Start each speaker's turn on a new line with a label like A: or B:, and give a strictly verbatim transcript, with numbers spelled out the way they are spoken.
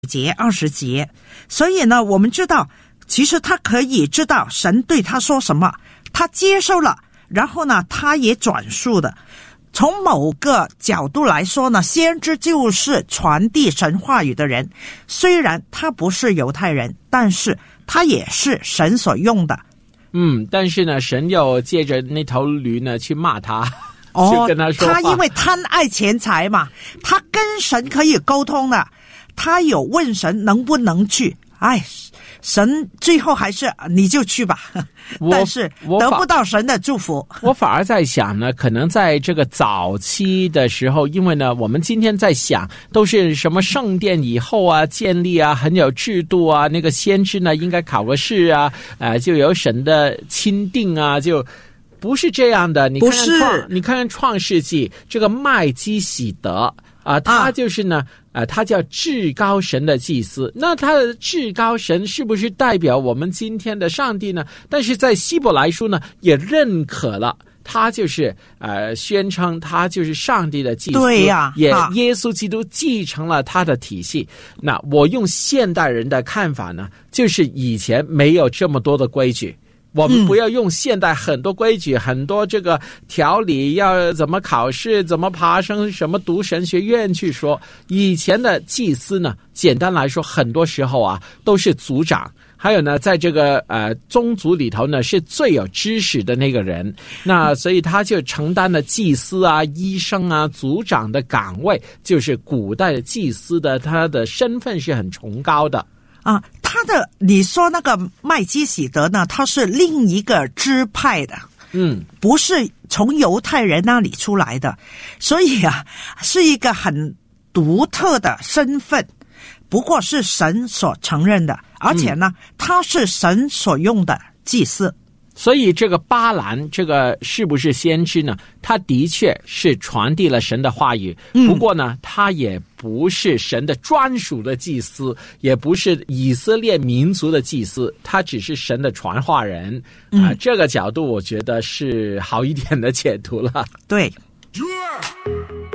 A: 节二十节，所以呢，我们知道，其实他可以知道神对他说什么，他接受了，然后呢，他也转述的。从某个角度来说呢，先知就是传递神话语的人，虽然他不是犹太人，但是他也是神所用的。
B: 嗯，但是呢，神又借着那头驴呢去骂他，
A: 哦，
B: 就跟他说话，
A: 他因为贪爱钱财嘛，他跟神可以沟通的，他有问神能不能去，哎，神最后还是你就去吧，但是得不到神的祝福。
B: 我反而在想呢，可能在这个早期的时候，因为呢，我们今天在想都是什么圣殿以后啊建立啊，很有制度啊，那个先知呢应该考个试啊，呃，就有神的钦定啊，就不是这样的。你看看创，你看看创世纪这个麦基洗德啊，他就是呢。啊呃，他叫至高神的祭司，那他的至高神是不是代表我们今天的上帝呢？但是在希伯来书呢，也认可了他就是呃，宣称他就是上帝的祭司，
A: 对呀、啊，
B: 也耶稣基督继承了他的体系。那我用现代人的看法呢，就是以前没有这么多的规矩。我们不要用现代很多规矩、嗯、很多这个条理，要怎么考试，怎么爬升，什么读神学院去说。以前的祭司呢，简单来说，很多时候啊都是族长，还有呢，在这个呃宗族里头呢，是最有知识的那个人。那所以他就承担了祭司啊、医生啊、族长的岗位，就是古代的祭司的他的身份是很崇高的。
A: 啊，他的你说那个麦基洗德呢，他是另一个支派的，
B: 嗯，
A: 不是从犹太人那里出来的，所以啊，是一个很独特的身份，不过是神所承认的，而且呢，嗯、他是神所用的祭司。
B: 所以这个巴兰这个是不是先知呢？他的确是传递了神的话语，
A: 嗯、
B: 不过呢，他也不是神的专属的祭司，也不是以色列民族的祭司，他只是神的传话人啊、
A: 嗯
B: 呃。这个角度我觉得是好一点的解读了。
A: 对。